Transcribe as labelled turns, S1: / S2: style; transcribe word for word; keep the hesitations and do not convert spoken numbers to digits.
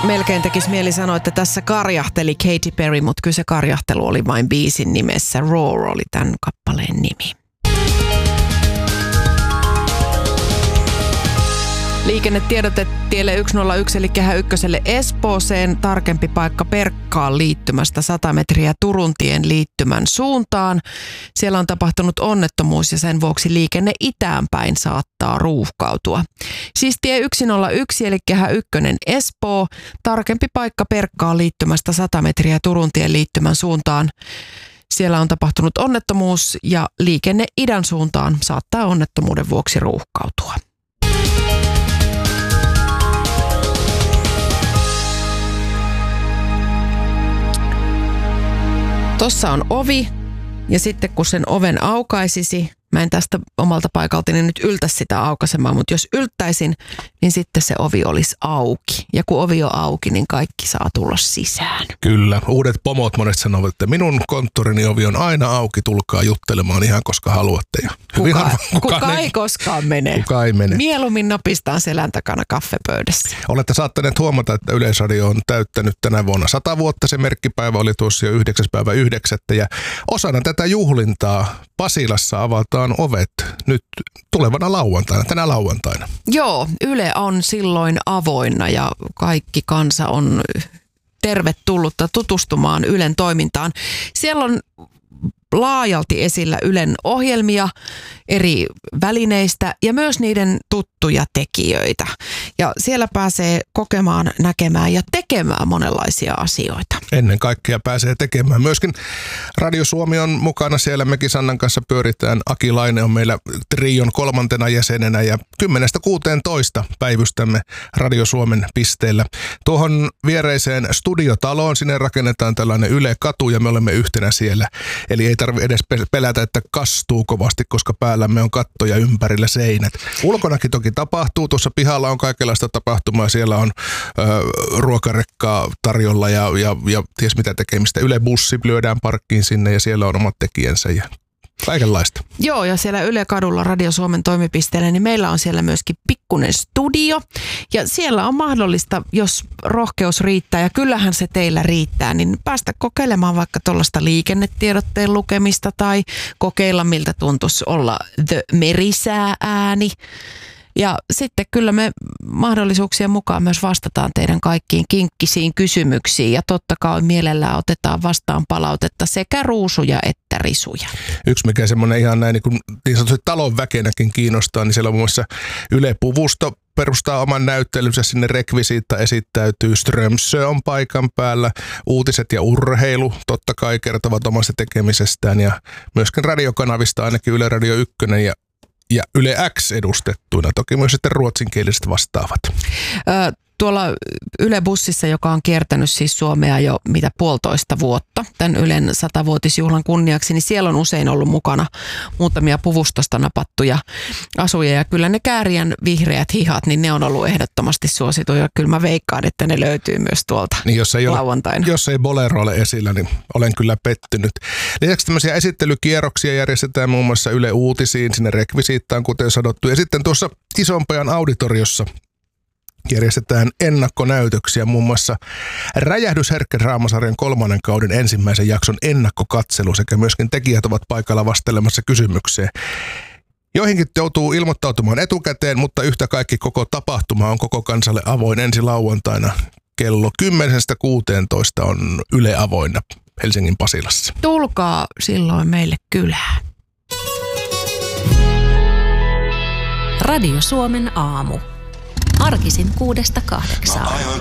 S1: Melkein tekisi mieli sanoa, että tässä karjahteli Katy Perry, mutta kyllä se karjahtelu oli vain biisin nimessä. Roar oli tämän kappaleen nimi. Liikennetiedote tielle yksi nolla yksi eli Kehä ykköselle Espooseen, tarkempi paikka Perkkaan liittymästä sata metriä Turuntien liittymän suuntaan. Siellä on tapahtunut onnettomuus ja sen vuoksi liikenne itään päin saattaa ruuhkautua. Siis tie yksi nolla yksi eli Kehä ykkönen Espoo, tarkempi paikka Perkkaan liittymästä sata metriä Turuntien liittymän suuntaan. Siellä on tapahtunut onnettomuus ja liikenne idän suuntaan saattaa onnettomuuden vuoksi ruuhkautua. Tossa on ovi ja sitten kun sen oven aukaisisi, mä en tästä omalta paikaltani nyt yltä sitä aukaisemaan, mutta jos ylttäisin, niin sitten se ovi olisi auki. Ja kun ovi on auki, niin kaikki saa tulla sisään.
S2: Kyllä, uudet pomot monesti sanovat, että minun konttorini ovi on aina auki, tulkaa juttelemaan ihan koska haluatte. Ja
S1: kuka, harva, kuka, kuka ei koskaan mene.
S2: Kuka ei mene.
S1: Mieluummin napistaan selän takana kaffepöydässä.
S2: Olette saattaneet huomata, että Yleisradio on täyttänyt tänä vuonna sata vuotta. Se merkkipäivä oli tuossa jo yhdeksäs päivä yhdeksättä ja osana tätä juhlintaa Pasilassa avataan ovet nyt tulevana lauantaina, tänä lauantaina.
S1: Joo, Yle on silloin avoinna ja kaikki kansa on tervetullutta tutustumaan Ylen toimintaan. Siellä on laajalti esillä Ylen ohjelmia eri välineistä ja myös niiden tuttuja tekijöitä. Ja siellä pääsee kokemaan, näkemään ja tekemään monenlaisia asioita.
S2: Ennen kaikkea pääsee tekemään. Myöskin Radio Suomi on mukana siellä. Mekin Sannan kanssa pyöritään. Aki Laine on meillä trion kolmantena jäsenenä ja kymmenestä kuuteentoista päivystämme Radio Suomen pisteellä. Tuohon viereiseen studiotaloon sinne rakennetaan tällainen Yle-katu ja me olemme yhtenä siellä. Eli ei tarvitse edes pelätä, että kastuu kovasti, koska päällämme on katto ja ympärillä seinät. Ulkonakin toki tapahtuu. Tuossa pihalla on kaikenlaista tapahtumaa. Siellä on ö, ruokarekkaa tarjolla ja, ja, ja ties mitä tekemistä. Yle-bussi lyödään parkkiin sinne ja siellä on omat tekijänsä ja kaikenlaista.
S1: Joo, ja siellä Yle-kadulla Radio Suomen toimipisteellä, niin meillä on siellä myöskin pikkuinen studio. Ja siellä on mahdollista, jos rohkeus riittää, ja kyllähän se teillä riittää, niin päästä kokeilemaan vaikka tuollaista liikennetiedotteen lukemista tai kokeilla, miltä tuntuisi olla The Merisää-ääni. Ja sitten kyllä me mahdollisuuksien mukaan myös vastataan teidän kaikkiin kinkkisiin kysymyksiin ja totta kai mielellään otetaan vastaan palautetta sekä ruusuja että risuja.
S2: Yksi mikä semmoinen ihan näin niin kuin niin sanotusti talon väkenäkin kiinnostaa, niin siellä on muun muassa Yle Puvusto perustaa oman näyttelynsä, sinne rekvisiitta esittäytyy, Strömsö on paikan päällä, uutiset ja urheilu totta kai kertovat omasta tekemisestään ja myöskin radiokanavista ainakin Yle Radio yksi ja Ja Yle X edustettuina, toki myös sitten ruotsinkieliset vastaavat.
S1: Ö, tuolla Yle-bussissa, joka on kiertänyt siis Suomea jo mitä puolitoista vuotta, tämän Ylen satavuotisjuhlan kunniaksi, niin siellä on usein ollut mukana muutamia Puvustosta napattuja asujia. Ja kyllä ne Kääriän vihreät hihat, niin ne on ollut ehdottomasti suosituja. Kyllä mä veikkaan, että ne löytyy myös tuolta niin jos ei lauantaina.
S2: Ole, jos ei Bolero ole esillä, niin olen kyllä pettynyt. Lisäksi tämmöisiä esittelykierroksia järjestetään muun muassa Yle Uutisiin, sinne rekvisiittaan, kuten sanottu. Ja sitten tuossa Isonpajan auditoriossa järjestetään ennakkonäytöksiä, muun muassa Räjähdysherkkä draamasarjan kolmannen kauden ensimmäisen jakson ennakkokatselu sekä myöskin tekijät ovat paikalla vastelemassa kysymykseen. Joihinkin joutuu ilmoittautumaan etukäteen, mutta yhtä kaikki koko tapahtuma on koko kansalle avoin ensi lauantaina. Kello kymmenestä kuuteentoista on Yle avoinna Helsingin Pasilassa.
S1: Tulkaa silloin meille kylään.
S3: Radio Suomen aamu. Arkisin kuudesta kahdeksaan.